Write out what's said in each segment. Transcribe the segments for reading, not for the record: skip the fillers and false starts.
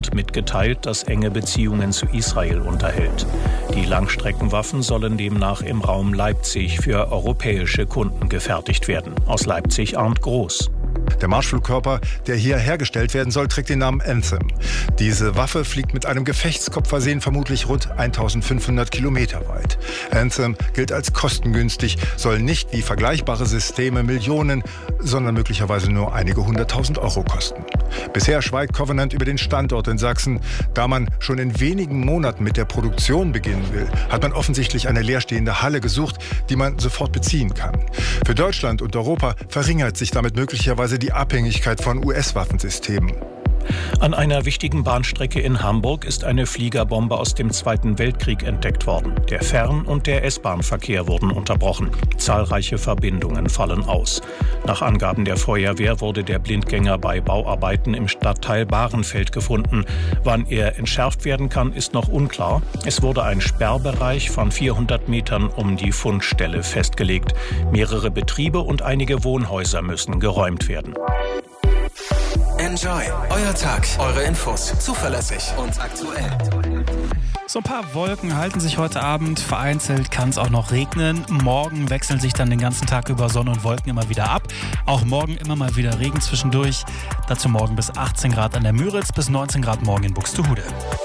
Bund mitgeteilt, dass enge Beziehungen zu Israel unterhält. Die Langstreckenwaffen sollen demnach im Raum Leipzig für europäische Kunden gefertigt werden. Aus Leipzig Arndt Groß. Der Marschflugkörper, der hier hergestellt werden soll, trägt den Namen Anthem. Diese Waffe fliegt mit einem Gefechtskopf versehen vermutlich rund 1500 Kilometer weit. Anthem gilt als kostengünstig, soll nicht wie vergleichbare Systeme Millionen, sondern möglicherweise nur einige 100.000 Euro kosten. Bisher schweigt Covenant über den Standort in Sachsen. Da man schon in wenigen Monaten mit der Produktion beginnen will, hat man offensichtlich eine leerstehende Halle gesucht, die man sofort beziehen kann. Für Deutschland und Europa verringert sich damit möglicherweise die Abhängigkeit von US-Waffensystemen. An einer wichtigen Bahnstrecke in Hamburg ist eine Fliegerbombe aus dem Zweiten Weltkrieg entdeckt worden. Der Fern- und der S-Bahn-Verkehr wurden unterbrochen. Zahlreiche Verbindungen fallen aus. Nach Angaben der Feuerwehr wurde der Blindgänger bei Bauarbeiten im Stadtteil Bahrenfeld gefunden. Wann er entschärft werden kann, ist noch unklar. Es wurde ein Sperrbereich von 400 Metern um die Fundstelle festgelegt. Mehrere Betriebe und einige Wohnhäuser müssen geräumt werden. Enjoy. Euer Tag. Eure Infos. Zuverlässig und aktuell. So ein paar Wolken halten sich heute Abend. Vereinzelt kann es auch noch regnen. Morgen wechseln sich dann den ganzen Tag über Sonne und Wolken immer wieder ab. Auch morgen immer mal wieder Regen zwischendurch. Dazu morgen bis 18 Grad an der Müritz, bis 19 Grad morgen in Buxtehude.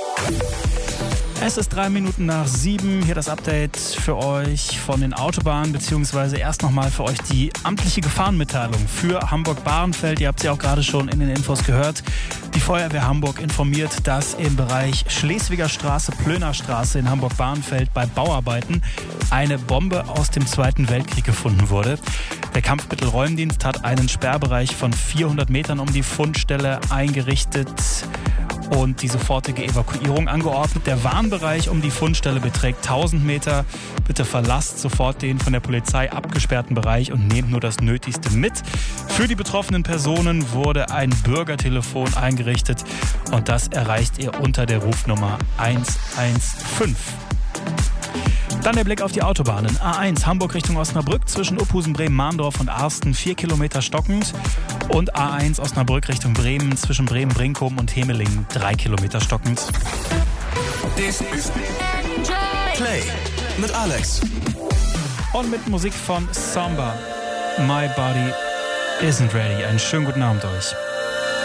Es ist 7:03. Hier das Update für euch von den Autobahnen, beziehungsweise erst nochmal für euch die amtliche Gefahrenmitteilung für Hamburg-Bahrenfeld. Ihr habt sie auch gerade schon in den Infos gehört. Die Feuerwehr Hamburg informiert, dass im Bereich Schleswiger Straße, Plönerstraße in Hamburg-Bahrenfeld bei Bauarbeiten eine Bombe aus dem Zweiten Weltkrieg gefunden wurde. Der Kampfmittelräumdienst hat einen Sperrbereich von 400 Metern um die Fundstelle eingerichtet und die sofortige Evakuierung angeordnet. Der Warnbereich um die Fundstelle beträgt 1000 Meter. Bitte verlasst sofort den von der Polizei abgesperrten Bereich und nehmt nur das Nötigste mit. Für die betroffenen Personen wurde ein Bürgertelefon eingerichtet und das erreicht ihr unter der Rufnummer 115. Dann der Blick auf die Autobahnen. A1 Hamburg Richtung Osnabrück zwischen Uphusen, Bremen, Mahndorf und Arsten 4 Kilometer stockend. Und A1 Osnabrück Richtung Bremen zwischen Bremen, Brinkum und Hemeling 3 Kilometer stockend. This is Play mit Alex. Und mit Musik von Samba. My Body Isn't Ready. Einen schönen guten Abend euch.